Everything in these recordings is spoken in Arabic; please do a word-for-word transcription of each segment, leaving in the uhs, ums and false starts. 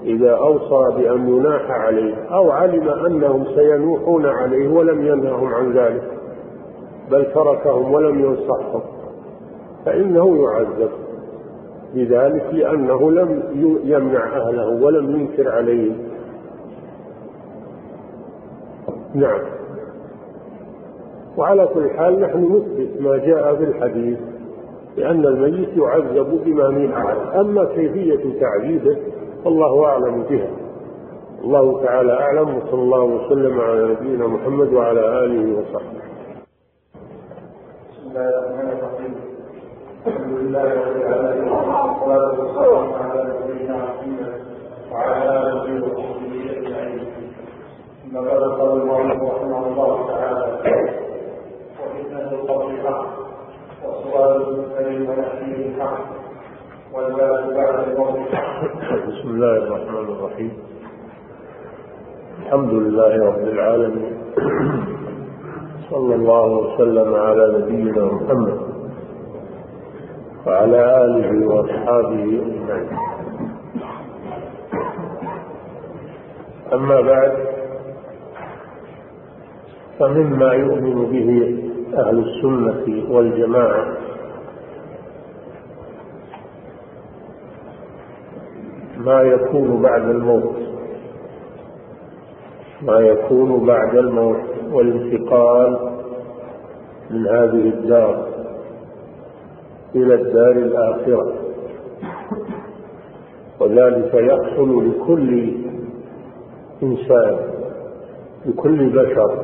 إذا أوصى بأن يناح عليه أو علم أنهم سينوحون عليه ولم ينههم عن ذلك بل تركهم ولم ينصحهم فإنه يعذب بذلك، لأنه لم يمنع أهله ولم ينكر عليهم. نعم. وعلى كل حال نحن نثبت ما جاء في الحديث لأن الميت يعذب بما نيح عليه، أما كيفية تعذيبه الله أعلم بها. الله تعالى أعلم، وصلى الله وسلم على نبينا محمد وعلى آله وصحبه. بسم الله الرحمن الرحيم. الحمد لله رب العالمين، والصلاة والسلام على نبينا محمد وعلى آله وصحبه أجمعين. ثم بعد قال المؤلف رحمه الله تعالى: وفتنة القبر حق، وسؤال المنكر ونحيه حق، والبعث بعد الموت حق. بسم الله الرحمن الرحيم. الحمد لله رب العالمين، صلى الله وسلم على نبينا محمد وعلى آله وأصحابه أجمعين. أما بعد، فمما يؤمن به أهل السنة والجماعة ما يكون بعد الموت ما يكون بعد الموت والانتقال من هذه الدار إلى الدار الآخرة، وذلك يحصل لكل إنسان، لكل بشر،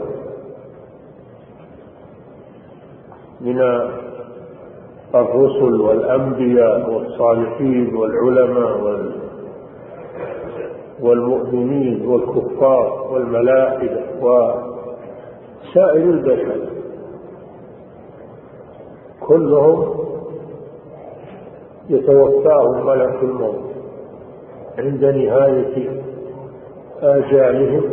من الرسل والأنبياء والصالحين والعلماء والمؤمنين والكفار والملائكة وسائر البشر، كلهم يتوفاهم ملك الموت عند نهاية آجالهم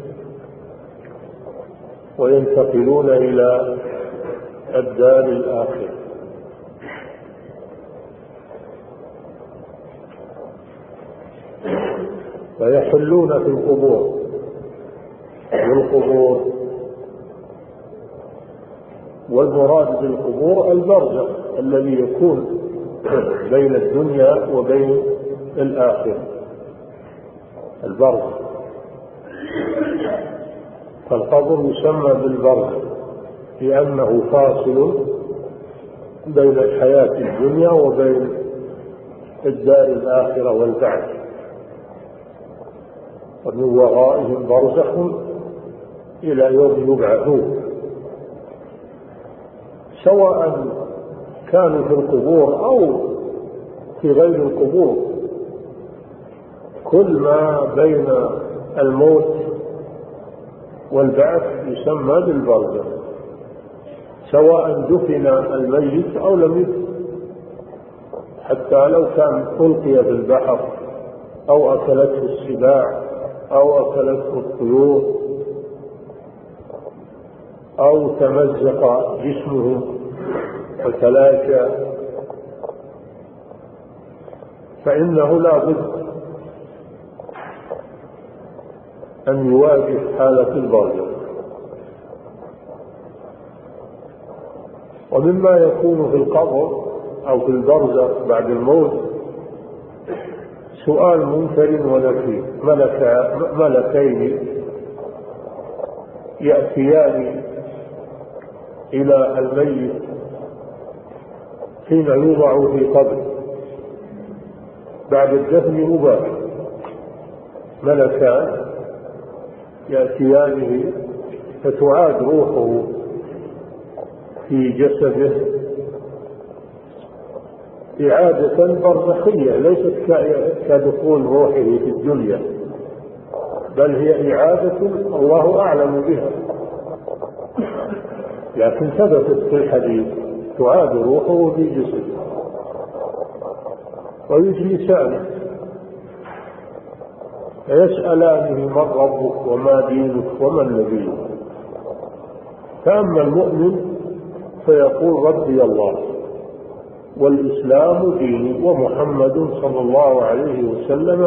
وينتقلون إلى الدار الآخرة. ويحلون في القبور، والقبور والمراد بالقبور البرزخ الذي يكون بين الدنيا وبين الآخرة، البرزخ. فالقبر يسمى بالبرزخ لأنه فاصل بين الحياة الدنيا وبين الدار الآخرة والبعث، ومن ورائهم برزخ إلى يوم يبعثون، سواء كانوا في القبور أو في غير القبور. كل ما بين الموت والبعث يسمى بالبرزخ، سواء دفن الميت أو لم يدفن، حتى لو كان ألقي في البحر أو أكلته السباع أو أكلته الطيور أو تمزق جسمه وتلاشى، فإنه لا بد أن يواجه حالة البرزخ. ومما يكون في القبر أو في البرزخ بعد الموت سؤال منكر ونكير، ملكين يأتيان إلى الميت حين يوضع في قبر بعد الدفن مباشرة، ملكان يأتيانه فتعاد روحه في جسده إعادة برزخية، ليست كدخول روحه في الدنيا، بل هي إعادة الله أعلم بها، لكن ثبتت في الحديث تعاد روحه في جسده. ويجلسانه فيسألانه من ربك وما دينك ومن نبيك، فأما المؤمن فيقول ربي الله والإسلام ديني ومحمد صلى الله عليه وسلم